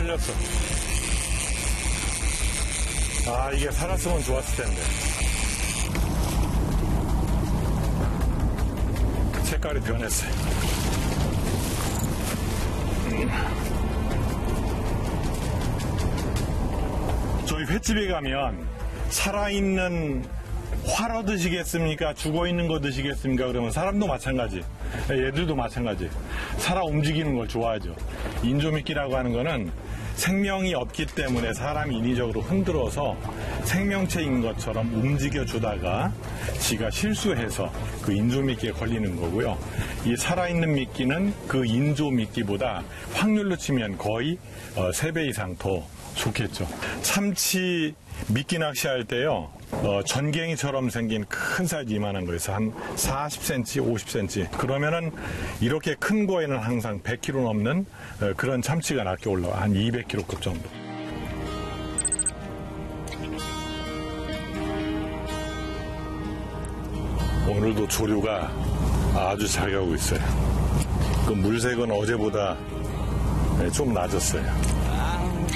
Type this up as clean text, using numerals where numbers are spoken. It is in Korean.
풀렸어. 아, 이게 살았으면 좋았을 텐데. 색깔이 변했어요. 저희 횟집에 가면 살아있는 활어 드시겠습니까? 죽어있는 거 드시겠습니까? 그러면 사람도 마찬가지, 얘들도 마찬가지. 살아 움직이는 걸 좋아하죠. 인조미끼라고 하는 거는 생명이 없기 때문에 사람이 인위적으로 흔들어서 생명체인 것처럼 움직여주다가 지가 실수해서 그 인조미끼에 걸리는 거고요. 이 살아있는 미끼는 그 인조미끼보다 확률로 치면 거의 3배 이상 더 좋겠죠. 참치 미끼 낚시할 때요, 전갱이처럼 생긴 큰 사이즈 이만한 거에서 한 40cm, 50cm. 그러면은 이렇게 큰 거에는 항상 100kg 넘는 그런 참치가 낮게 올라와. 한 200kg급 정도. 오늘도 조류가 아주 잘 가고 있어요. 그 물색은 어제보다 좀 낮았어요.